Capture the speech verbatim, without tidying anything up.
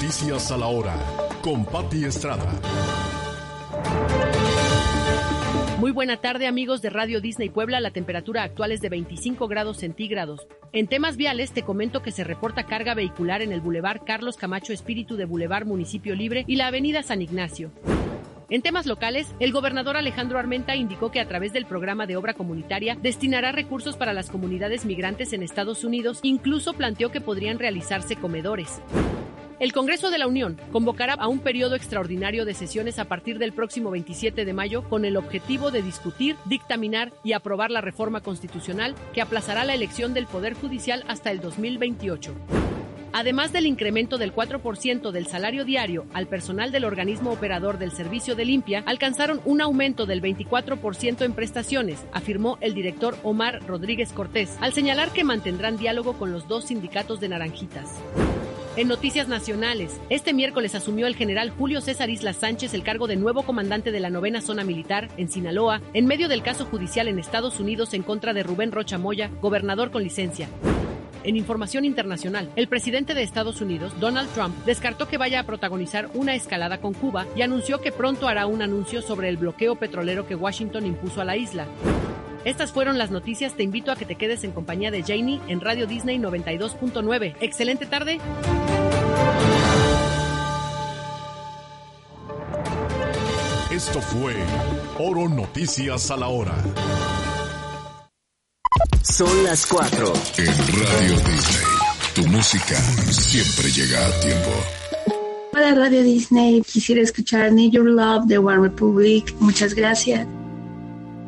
Noticias a la hora, con Pati Estrada. Muy buena tarde, amigos de Radio Disney Puebla. La temperatura actual es de veinticinco grados centígrados. En temas viales, te comento que se reporta carga vehicular en el Boulevard Carlos Camacho Espíritu de Boulevard Municipio Libre y la Avenida San Ignacio. En temas locales, el gobernador Alejandro Armenta indicó que a través del programa de obra comunitaria destinará recursos para las comunidades migrantes en Estados Unidos. Incluso planteó que podrían realizarse comedores. El Congreso de la Unión convocará a un periodo extraordinario de sesiones a partir del próximo veintisiete de mayo con el objetivo de discutir, dictaminar y aprobar la reforma constitucional que aplazará la elección del Poder Judicial hasta el dos mil veintiocho. Además del incremento del cuatro por ciento del salario diario al personal del organismo operador del servicio de limpia, alcanzaron un aumento del veinticuatro por ciento en prestaciones, afirmó el director Omar Rodríguez Cortés, al señalar que mantendrán diálogo con los dos sindicatos de Naranjitas. En noticias nacionales, este miércoles asumió el general Julio César Islas Sánchez el cargo de nuevo comandante de la novena zona militar en Sinaloa, en medio del caso judicial en Estados Unidos en contra de Rubén Rocha Moya, gobernador con licencia. En información internacional, el presidente de Estados Unidos, Donald Trump, descartó que vaya a protagonizar una escalada con Cuba y anunció que pronto hará un anuncio sobre el bloqueo petrolero que Washington impuso a la isla. Estas fueron las noticias. Te invito a que te quedes en compañía de Janie en Radio Disney noventa y dos punto nueve. ¡Excelente tarde! Esto fue Oro Noticias a la Hora. Son las cuatro. En Radio Disney, tu música siempre llega a tiempo. Hola Radio Disney, quisiera escuchar Need Your Love de One Republic. Muchas gracias.